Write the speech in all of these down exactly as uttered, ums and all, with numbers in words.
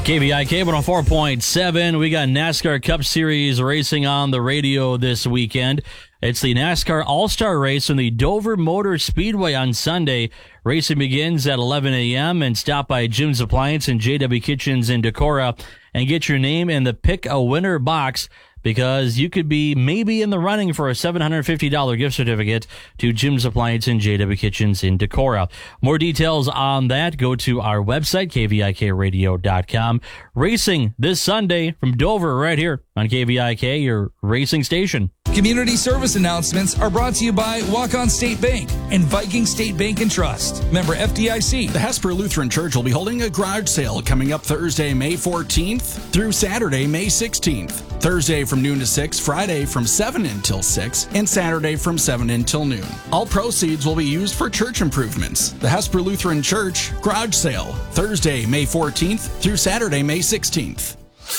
K V I K one oh four point seven. We got NASCAR Cup Series racing on the radio this weekend. It's the NASCAR All-Star Race from the Dover Motor Speedway on Sunday. Racing begins at eleven a.m. and stop by Jim's Appliance and J W Kitchens in Decorah and get your name in the Pick a Winner box, because you could be maybe in the running for a seven hundred fifty dollars gift certificate to Jim's Appliance and J W Kitchens in Decorah. More details on that, go to our website, K V I K radio dot com. Racing this Sunday from Dover right here on K V I K, your racing station. Community service announcements are brought to you by Walk-On State Bank and Viking State Bank and Trust. Member F D I C. The Hesper Lutheran Church will be holding a garage sale coming up Thursday, May fourteenth through Saturday, May sixteenth. Thursday from noon to six, Friday from seven until six, and Saturday from seven until noon. All proceeds will be used for church improvements. The Hesper Lutheran Church garage sale, Thursday, May fourteenth through Saturday, May sixteenth.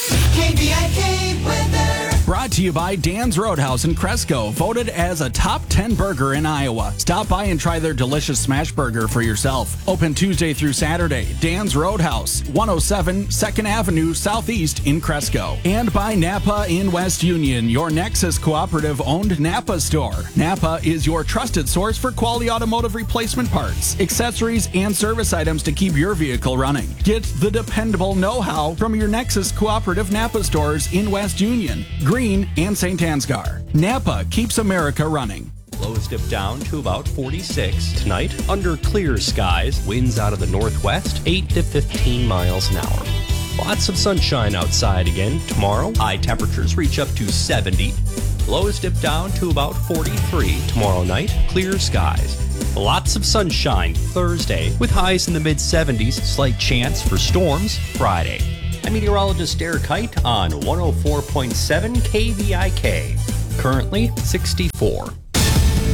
K V I K weather. Brought to you by Dan's Roadhouse in Cresco, voted as a top ten burger in Iowa. Stop by and try their delicious smash burger for yourself. Open Tuesday through Saturday. Dan's Roadhouse, one oh seven second Avenue Southeast in Cresco. And by Napa in West Union, your Nexus Cooperative-owned Napa store. Napa is your trusted source for quality automotive replacement parts, accessories, and service items to keep your vehicle running. Get the dependable know-how from your Nexus Cooperative Napa stores in West Union, Green, and Saint Ansgar. Napa keeps America running. Lows dip down to about forty-six. Tonight, under clear skies, winds out of the northwest, eight to fifteen miles an hour. Lots of sunshine outside again tomorrow. High temperatures reach up to seventy. Lows dip down to about forty-three. Tomorrow night, clear skies. Lots of sunshine Thursday with highs in the mid seventies. Slight chance for storms Friday. I'm meteorologist Derek Height on one oh four point seven K V I K. Currently sixty-four.